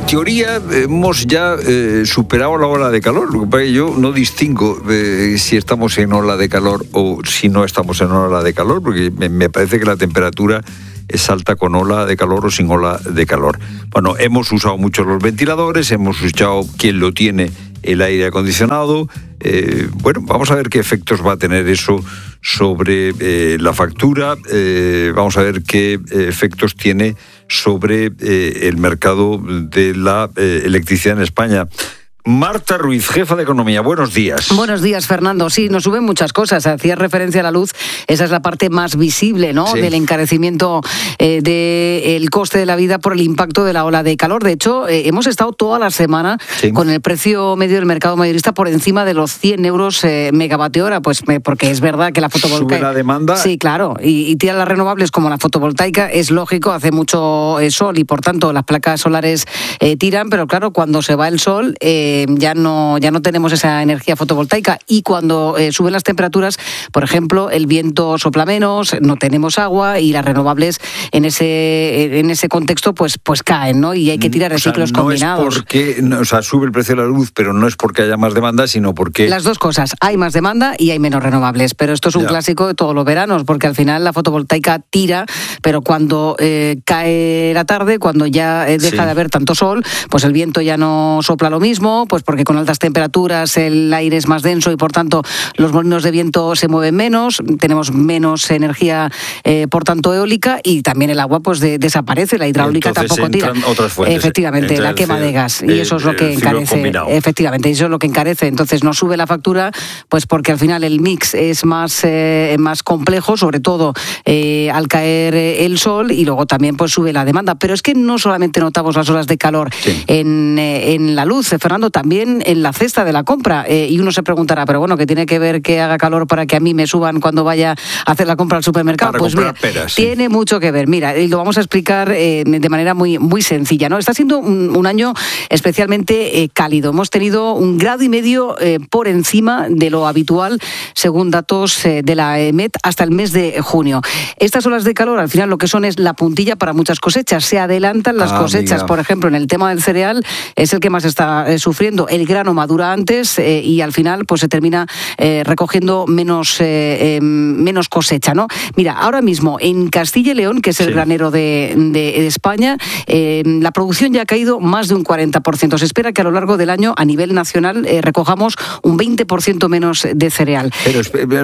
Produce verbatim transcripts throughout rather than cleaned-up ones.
teoría hemos ya eh, superado la ola de calor. Lo que pasa es que yo no distingo eh, si estamos en ola de calor o si no estamos en ola de calor, porque me, me parece que la temperatura es alta con ola de calor o sin ola de calor. Bueno, hemos usado mucho los ventiladores, hemos usado quien lo tiene, el aire acondicionado. Eh, bueno, vamos a ver qué efectos va a tener eso sobre eh, la factura. Eh, vamos a ver qué eh, efectos tiene sobre eh, el mercado de la eh, electricidad en España. Marta Ruiz, jefa de Economía, buenos días. Buenos días, Fernando. Sí, nos suben muchas cosas. Hacías referencia a la luz, esa es la parte más visible, ¿no? Sí. Del encarecimiento eh, del coste de la vida por el impacto de la ola de calor. De hecho, eh, hemos estado toda la semana sí. con el precio medio del mercado mayorista por encima de los cien euros eh, megavatio hora, pues eh, porque es verdad que la fotovoltaica... ¿Sube la demanda? Sí, claro. Y, y tira las renovables como la fotovoltaica, es lógico, hace mucho eh, sol y por tanto las placas solares eh, tiran, pero claro, cuando se va el sol... Eh, ya no ya no tenemos esa energía fotovoltaica y cuando eh, suben las temperaturas, por ejemplo, el viento sopla menos, no tenemos agua y las renovables en ese en ese contexto pues pues caen, ¿no? Y hay que tirar de ciclos o sea, no combinados. Es porque, no, o sea, sube el precio de la luz, pero no es porque haya más demanda, sino porque... Las dos cosas, hay más demanda y hay menos renovables, pero esto es un ya. clásico de todos los veranos, porque al final la fotovoltaica tira, pero cuando eh, cae la tarde, cuando ya eh, deja sí. de haber tanto sol, pues el viento ya no sopla lo mismo, pues porque con altas temperaturas el aire es más denso y por tanto los molinos de viento se mueven menos, tenemos menos energía eh, por tanto eólica y también el agua pues de, desaparece, la hidráulica entonces tampoco tira. Otras fuentes, efectivamente, la quema el, de gas el, y eso es lo que encarece. Combinado. Efectivamente, eso es lo que encarece. Entonces nos sube la factura pues porque al final el mix es más, eh, más complejo, sobre todo eh, al caer el sol y luego también pues sube la demanda. Pero es que no solamente notamos las olas de calor sí. en, eh, en la luz, Fernando, también en la cesta de la compra. Eh, y uno se preguntará, pero bueno, ¿qué tiene que ver que haga calor para que a mí me suban cuando vaya a hacer la compra al supermercado? Para pues mira, peras, sí. tiene mucho que ver. Mira, y lo vamos a explicar eh, de manera muy, muy sencilla, ¿no? Está siendo un, un año especialmente eh, cálido. Hemos tenido un grado y medio eh, por encima de lo habitual, según datos eh, de la E M E T, hasta el mes de junio. Estas olas de calor, al final, lo que son es la puntilla para muchas cosechas. Se adelantan las ah, cosechas. Amiga. Por ejemplo, en el tema del cereal, es el que más está eh, sufriendo. El grano madura antes eh, y al final pues se termina eh, recogiendo menos, eh, eh, menos cosecha, ¿no? Mira, ahora mismo en Castilla y León, que es el sí. granero de, de, de España, eh, la producción ya ha caído más de un cuarenta por ciento. Se espera que a lo largo del año a nivel nacional eh, recojamos un veinte por ciento menos de cereal. Pero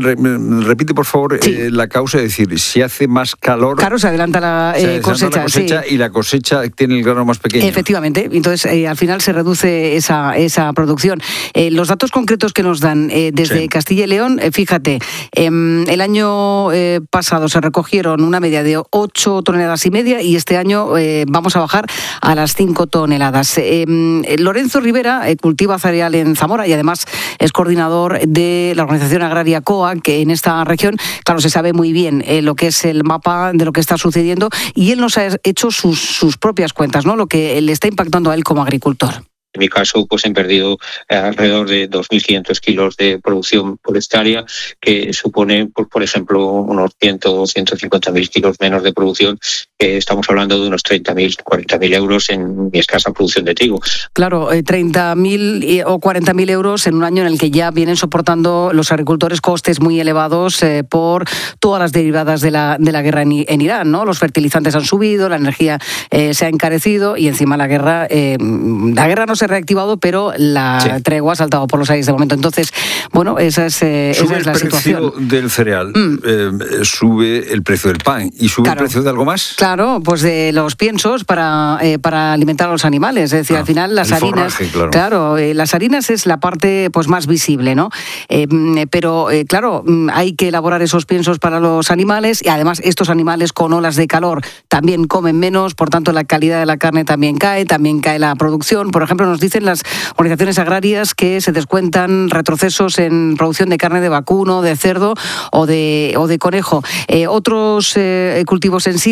repite por favor sí. eh, la causa, es decir, si hace más calor... Claro, se adelanta la, eh, se adelanta cosecha, la cosecha sí. y la cosecha tiene el grano más pequeño. Efectivamente, entonces eh, al final se reduce esa, esa producción. Eh, los datos concretos que nos dan eh, desde sí. Castilla y León, eh, fíjate, eh, el año eh, pasado se recogieron una media de ocho toneladas y media y este año eh, vamos a bajar a las cinco toneladas. Eh, Lorenzo Rivera eh, cultiva cereal en Zamora y además es coordinador de la organización agraria COA, que en esta región, claro, se sabe muy bien eh, lo que es el mapa de lo que está sucediendo y él nos ha hecho sus, sus propias cuentas, ¿no? Lo que le está impactando a él como agricultor. En mi caso, pues he perdido eh, alrededor de dos mil quinientos kilos de producción por hectárea, que supone, pues, por ejemplo, unos cien o ciento cincuenta mil kilos menos de producción. Eh, estamos hablando de unos treinta mil, cuarenta mil euros en mi escasa producción de trigo. Claro, eh, treinta mil o cuarenta mil euros en un año en el que ya vienen soportando los agricultores costes muy elevados eh, por todas las derivadas de la, de la guerra en, en Irán, ¿no? Los fertilizantes han subido, la energía eh, se ha encarecido y encima la guerra, eh, la guerra no se reactivado, pero la sí. tregua ha saltado por los aires de momento. Entonces, bueno, esa es, eh, esa es la situación. Sube el precio del cereal, mm. eh, sube el precio del pan y sube claro. el precio de algo más. Claro, pues de los piensos para, eh, para alimentar a los animales. Es decir, ah, al final las harinas... Forraje, claro, claro eh, las harinas es la parte pues más visible, ¿no? Eh, pero, eh, claro, hay que elaborar esos piensos para los animales y además estos animales con olas de calor también comen menos, por tanto la calidad de la carne también cae, también cae la producción. Por ejemplo, nos dicen las organizaciones agrarias que se descuentan retrocesos en producción de carne de vacuno, de cerdo o de, o de conejo. Eh, otros eh, cultivos sensibles a,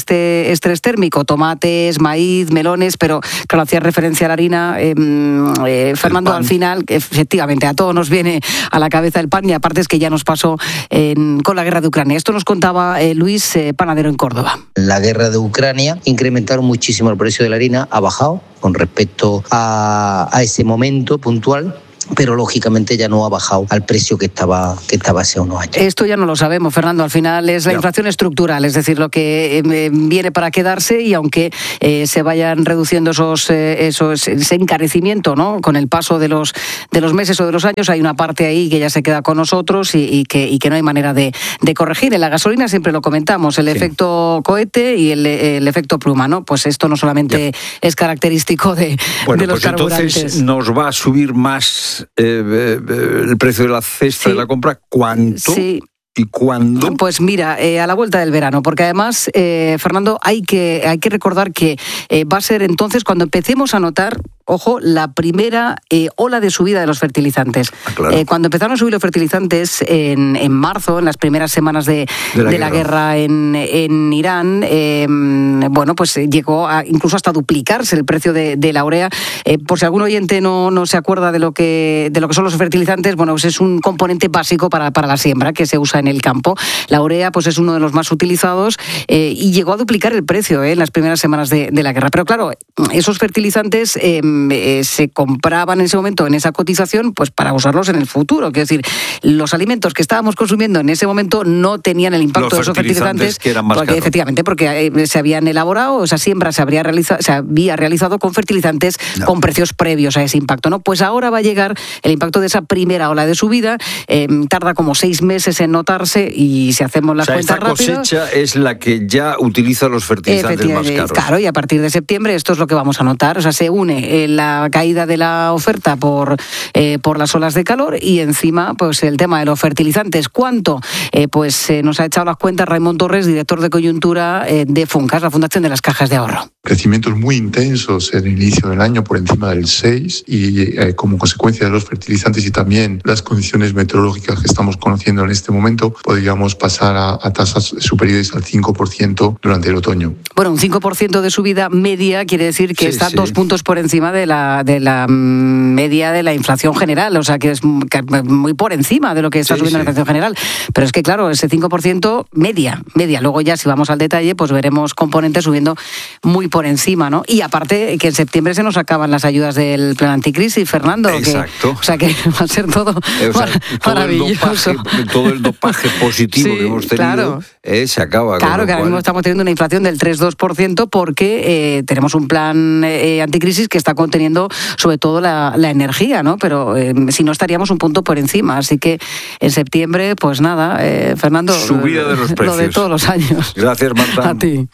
este estrés térmico, tomates, maíz, melones, pero claro, hacía referencia a la harina, eh, eh, Fernando, al final, efectivamente, a todos nos viene a la cabeza el pan, y aparte es que ya nos pasó en, con la guerra de Ucrania. Esto nos contaba eh, Luis, eh, panadero en Córdoba. La guerra de Ucrania incrementaron muchísimo el precio de la harina, ha bajado con respecto a, a ese momento puntual, pero lógicamente ya no ha bajado al precio que estaba que estaba hace unos años. Esto ya no lo sabemos, Fernando, al final es la ya. inflación estructural, es decir, lo que eh, viene para quedarse, y aunque eh, se vayan reduciendo esos, eh, esos ese encarecimiento, ¿no?, con el paso de los de los meses o de los años, hay una parte ahí que ya se queda con nosotros y, y, que, y que no hay manera de, de corregir. En la gasolina siempre lo comentamos, el sí. efecto cohete y el, el efecto pluma, ¿no? Pues esto no solamente ya. es característico de, bueno, de los pues carburantes. Entonces nos va a subir más Eh, eh, el precio de la cesta sí. de la compra. ¿Cuánto? Sí. ¿Y cuándo? Pues mira, eh, a la vuelta del verano, porque además, eh, Fernando, hay que, hay que recordar que eh, va a ser entonces cuando empecemos a notar, ojo, la primera eh, ola de subida de los fertilizantes. Ah, claro. eh, cuando empezaron a subir los fertilizantes en, en marzo, en las primeras semanas de, de, la, de la guerra en, en Irán, eh, bueno, pues llegó a, incluso hasta duplicarse el precio de, de la urea. Eh, por si algún oyente no, no se acuerda de lo que de lo que son los fertilizantes, bueno, pues es un componente básico para, para la siembra que se usa en el campo. La urea pues es uno de los más utilizados eh, y llegó a duplicar el precio eh, en las primeras semanas de, de la guerra. Pero claro, esos fertilizantes eh, eh, se compraban en ese momento, en esa cotización, pues para usarlos en el futuro. Quiero decir, los alimentos que estábamos consumiendo en ese momento no tenían el impacto los de esos fertilizantes, que eran más porque caros. Efectivamente, porque eh, se habían elaborado, esa siembra se, habría realizado, se había realizado con fertilizantes no. con precios previos a ese impacto, ¿no? Pues ahora va a llegar el impacto de esa primera ola de subida, eh, tarda como seis meses en notarse, y si hacemos las o sea, cuentas rápido... Esta cosecha es la que ya utiliza los fertilizantes más caros. Claro, y a partir de septiembre esto es lo que vamos a notar. O sea, se une eh, la caída de la oferta por, eh, por las olas de calor, y encima pues el tema de los fertilizantes. ¿Cuánto? Eh, pues eh, nos ha echado las cuentas Raimon Torres, director de coyuntura eh, de Funcas, la Fundación de las Cajas de Ahorro. Crecimientos muy intensos en el inicio del año, por encima del seis, y eh, como consecuencia de los fertilizantes y también las condiciones meteorológicas que estamos conociendo en este momento, podríamos pasar a, a tasas superiores al cinco por ciento durante el otoño. Bueno, un cinco por ciento de subida media quiere decir que sí, está sí. dos puntos por encima de la, de la media de la inflación general, o sea que es muy por encima de lo que está sí, subiendo sí. la inflación general. Pero es que claro, ese cinco por ciento media, media. Luego ya si vamos al detalle, pues veremos componentes subiendo muy por encima, ¿no? Y aparte que en septiembre se nos acaban las ayudas del plan anticrisis, Fernando. Exacto. Que, o sea que va a ser todo, o sea, todo maravilloso. El dopaje, todo el dopaje positivo sí, que hemos tenido claro. eh, se acaba. Claro, que ahora mismo estamos teniendo una inflación del tres coma dos por ciento porque eh, tenemos un plan eh, anticrisis que está conteniendo sobre todo la, la energía, ¿no? Pero eh, si no estaríamos un punto por encima. Así que en septiembre, pues nada, eh, Fernando, subida de los precios. Lo de todos los años. Gracias, Marta. A ti.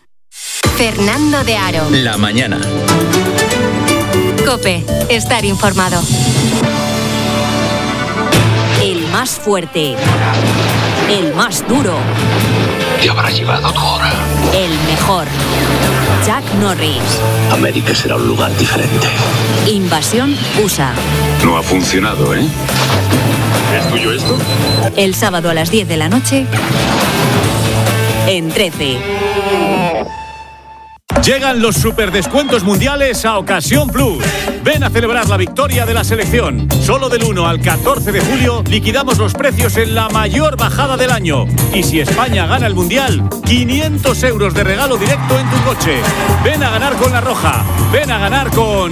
Fernando de Aro. La mañana. COPE. Estar informado. El más fuerte. El más duro. Te habrá llevado tu hora. El mejor. Chuck Norris. América será un lugar diferente. Invasión U S A. No ha funcionado, ¿eh? ¿Es tuyo esto? El sábado a las diez de la noche. En trece. Llegan los superdescuentos mundiales a Ocasión Plus. Ven a celebrar la victoria de la selección. Solo del uno al catorce de julio liquidamos los precios en la mayor bajada del año. Y si España gana el mundial, quinientos euros de regalo directo en tu coche. Ven a ganar con La Roja. Ven a ganar con